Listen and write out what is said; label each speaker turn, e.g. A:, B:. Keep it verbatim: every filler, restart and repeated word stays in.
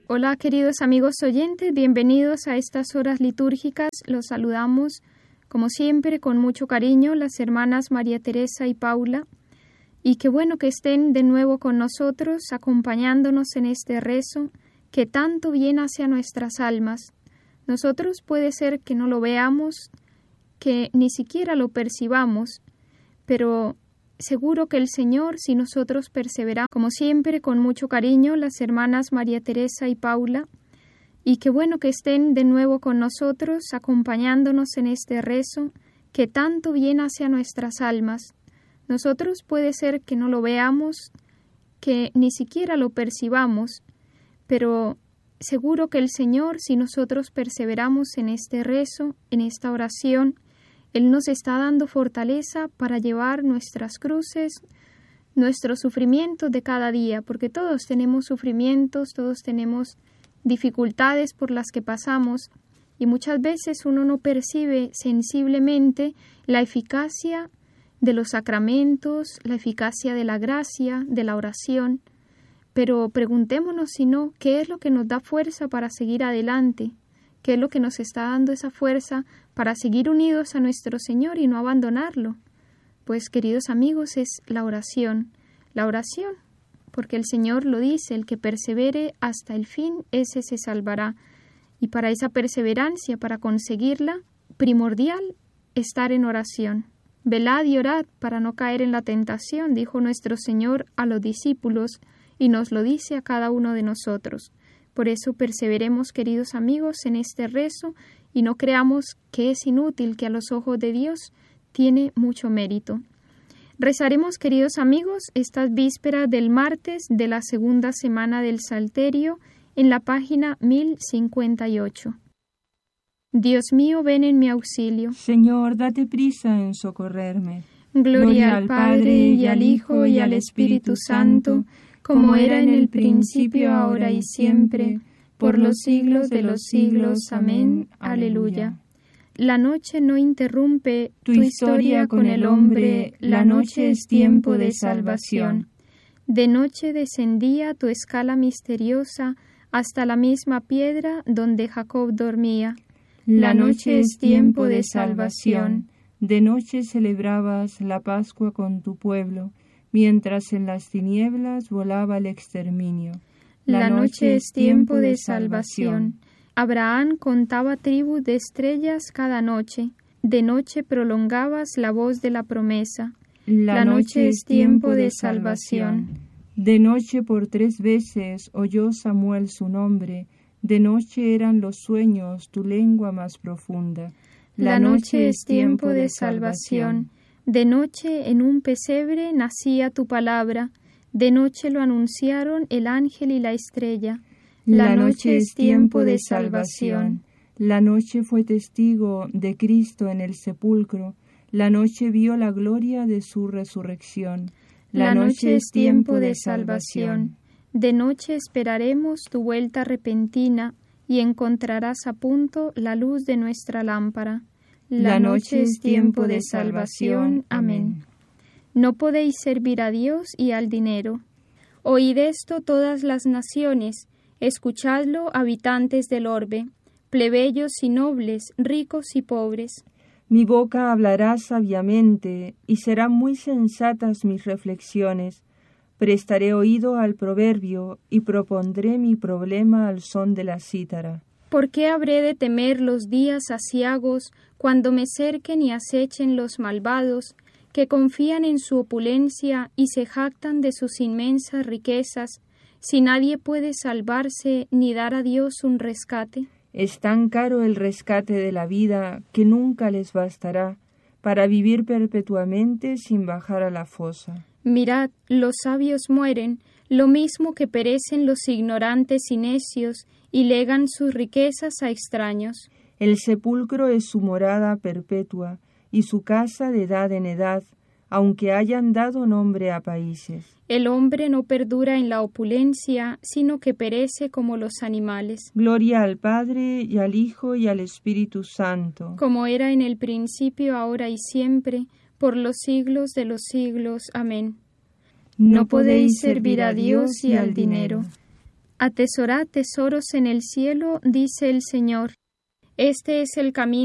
A: Hola queridos amigos oyentes, bienvenidos a estas horas litúrgicas. Los saludamos como siempre con mucho cariño las hermanas María Teresa y Paula. Y qué bueno que estén de nuevo con nosotros, acompañándonos en este rezo que tanto bien hace a nuestras almas. Nosotros puede ser que no lo veamos, que ni siquiera lo percibamos, pero seguro que el Señor, si nosotros perseveramos, como siempre, con mucho cariño, las hermanas María Teresa y Paula, y qué bueno que estén de nuevo con nosotros, acompañándonos en este rezo que tanto bien hace a nuestras almas. Nosotros puede ser que no lo veamos, que ni siquiera lo percibamos, pero seguro que el Señor, si nosotros perseveramos en este rezo, en esta oración, Él nos está dando fortaleza para llevar nuestras cruces, nuestros sufrimientos de cada día, porque todos tenemos sufrimientos, todos tenemos dificultades por las que pasamos, y muchas veces uno no percibe sensiblemente la eficacia de los sacramentos, la eficacia de la gracia, de la oración, pero preguntémonos si no, ¿qué es lo que nos da fuerza para seguir adelante? ¿Qué es lo que nos está dando esa fuerza para seguir unidos a nuestro Señor y no abandonarlo? Pues, queridos amigos, es la oración. La oración, porque el Señor lo dice, el que persevere hasta el fin, ese se salvará. Y para esa perseverancia, para conseguirla, primordial, estar en oración. Velad y orad para no caer en la tentación, dijo nuestro Señor a los discípulos, y nos lo dice a cada uno de nosotros. Por eso perseveremos, queridos amigos, en este rezo y no creamos que es inútil, que a los ojos de Dios tiene mucho mérito. Rezaremos, queridos amigos, estas vísperas del martes de la segunda semana del Salterio en la página mil cincuenta y ocho. Dios mío, ven en mi auxilio.
B: Señor, date prisa en socorrerme.
A: Gloria, Gloria al Padre, y al Hijo, y al Espíritu Santo, como era en el principio, ahora y siempre, por los siglos de los siglos. Amén. Aleluya. La noche no interrumpe tu historia con el hombre, la noche es tiempo de salvación. De noche descendía tu escala misteriosa hasta la misma piedra donde Jacob dormía.
B: La noche es tiempo de salvación. De noche celebrabas la Pascua con tu pueblo, mientras en las tinieblas volaba el exterminio.
A: La noche es tiempo de salvación. Abraham contaba tribus de estrellas cada noche. De noche prolongabas la voz de la promesa. La noche es tiempo de salvación.
B: De noche por tres veces oyó Samuel su nombre. De noche eran los sueños tu lengua más profunda.
A: La noche es tiempo de salvación. De noche en un pesebre nacía tu palabra, de noche lo anunciaron el ángel y la estrella.
B: La noche es tiempo de salvación. La noche fue testigo de Cristo en el sepulcro, la noche vio la gloria de su resurrección.
A: La noche es tiempo de salvación. De noche esperaremos tu vuelta repentina y encontrarás a punto la luz de nuestra lámpara.
B: La noche es tiempo de salvación. Amén.
A: No podéis servir a Dios y al dinero. Oíd esto todas las naciones, escuchadlo habitantes del orbe, plebeyos y nobles, ricos y pobres.
B: Mi boca hablará sabiamente, y serán muy sensatas mis reflexiones. Prestaré oído al proverbio, y propondré mi problema al son de la cítara.
A: ¿Por qué habré de temer los días aciagos, cuando me cerquen y acechen los malvados, que confían en su opulencia y se jactan de sus inmensas riquezas, si nadie puede salvarse ni dar a Dios un rescate?
B: Es tan caro el rescate de la vida que nunca les bastará para vivir perpetuamente sin bajar a la fosa.
A: Mirad, los sabios mueren, lo mismo que perecen los ignorantes y necios, y legan sus riquezas a extraños.
B: El sepulcro es su morada perpetua, y su casa de edad en edad, aunque hayan dado nombre a países.
A: El hombre no perdura en la opulencia, sino que perece como los animales.
B: Gloria al Padre, y al Hijo, y al Espíritu Santo.
A: Como era en el principio, ahora y siempre, por los siglos de los siglos. Amén.
B: No podéis servir a Dios y al dinero.
A: Atesorad tesoros en el cielo, dice el Señor. Este es el camino